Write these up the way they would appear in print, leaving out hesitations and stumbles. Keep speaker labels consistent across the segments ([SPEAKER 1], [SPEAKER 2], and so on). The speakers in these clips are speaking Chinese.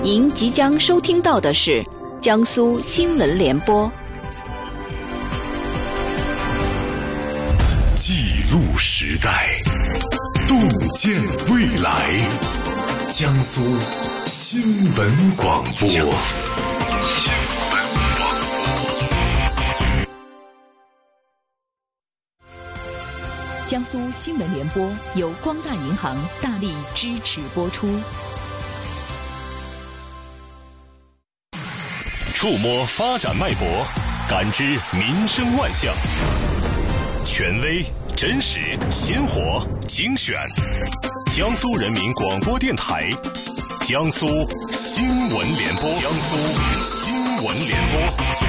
[SPEAKER 1] 您即将收听到的是江苏新闻联播。
[SPEAKER 2] 记录时代，洞见未来。江苏新闻广播。
[SPEAKER 3] 江苏新闻联播由光大银行大力支持播出。
[SPEAKER 4] 触摸发展脉搏，感知民生万象，权威、真实、鲜活、精选。江苏人民广播电台，江苏新闻联播，江苏新闻联播。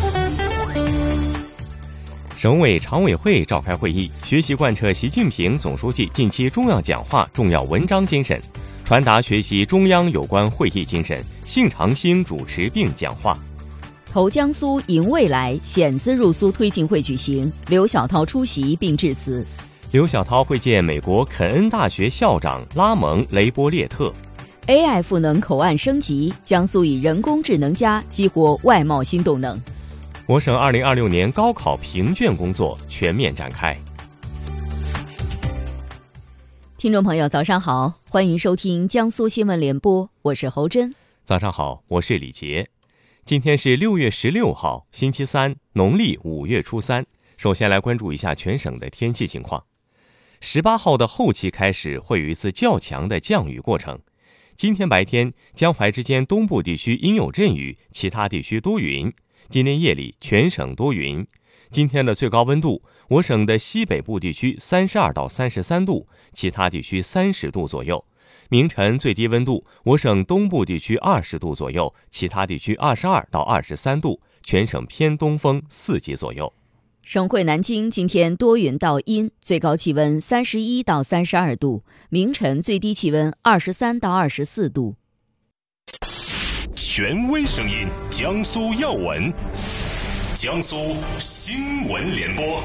[SPEAKER 5] 省委常委会召开会议，学习贯彻习近平总书记近期重要讲话、重要文章精神，传达学习中央有关会议精神。信长兴主持并讲话。
[SPEAKER 3] 投江苏赢未来险资入苏推进会举行，刘晓涛出席并致辞。
[SPEAKER 5] 刘晓涛会见美国肯恩大学校长拉蒙雷波列特。
[SPEAKER 3] AI 赋能口岸升级，江苏以人工智能+激活外贸新动能。
[SPEAKER 5] 我省2026年高考评卷工作全面展开。
[SPEAKER 3] 听众朋友早上好，欢迎收听江苏新闻联播，我是侯珍。
[SPEAKER 5] 早上好，我是李杰。今天是6月16号，星期三，农历5月初3。首先来关注一下全省的天气情况。18号的后期开始会有一次较强的降雨过程。今天白天，江淮之间东部地区阴有阵雨，其他地区多云。今天夜里全省多云。今天的最高温度，我省的西北部地区32到33度，其他地区30度左右。明晨最低温度，我省东部地区20度左右，其他地区22到23度，全省偏东风4级左右。
[SPEAKER 3] 省会南京今天多云到阴，最高气温31到32度，明晨最低气温23到24度。
[SPEAKER 4] 权威声音，江苏要闻，江苏新闻联播。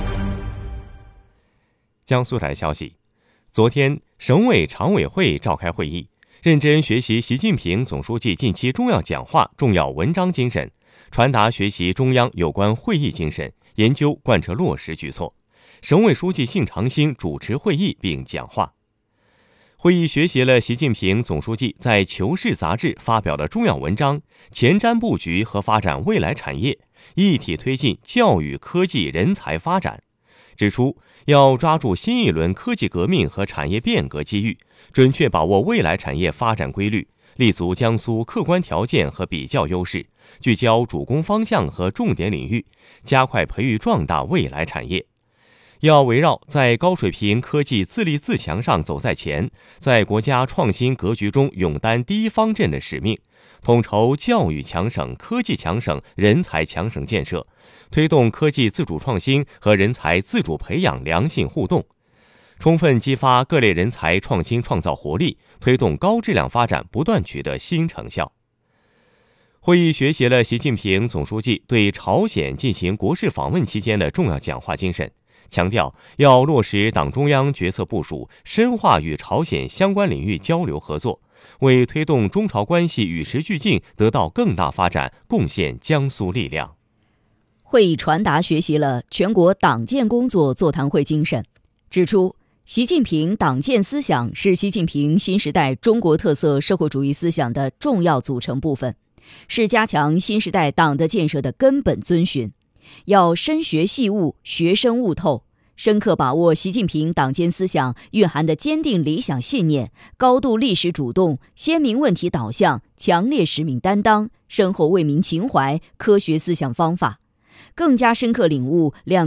[SPEAKER 5] 江苏台消息，昨天省委常委会召开会议，认真学习习近平总书记近期重要讲话、重要文章精神，传达学习中央有关会议精神，研究贯彻落实举措。省委书记信长兴主持会议并讲话。会议学习了习近平总书记在《求是》杂志发表的重要文章，前瞻布局和发展未来产业，一体推进教育、科技、人才发展。指出要抓住新一轮科技革命和产业变革机遇，准确把握未来产业发展规律，立足江苏客观条件和比较优势，聚焦主攻方向和重点领域，加快培育壮大未来产业。要围绕在高水平科技自立自强上走在前，在国家创新格局中勇担第一方阵的使命，统筹教育强省、科技强省、人才强省建设，推动科技自主创新和人才自主培养良性互动，充分激发各类人才创新创造活力，推动高质量发展不断取得新成效。会议学习了习近平总书记对朝鲜进行国事访问期间的重要讲话精神，强调要落实党中央决策部署，深化与朝鲜相关领域交流合作，为推动中朝关系与时俱进得到更大发展贡献江苏力量。
[SPEAKER 3] 会议传达学习了全国党建工作座谈会精神，指出习近平党建思想是习近平新时代中国特色社会主义思想的重要组成部分，是加强新时代党的建设的根本遵循。要深学细悟，学深悟透，深刻把握习近平党建思想蕴含的坚定理想信念、高度历史主动、鲜明问题导向、强烈使命担当、深厚为民情怀、科学思想方法，更加深刻领悟两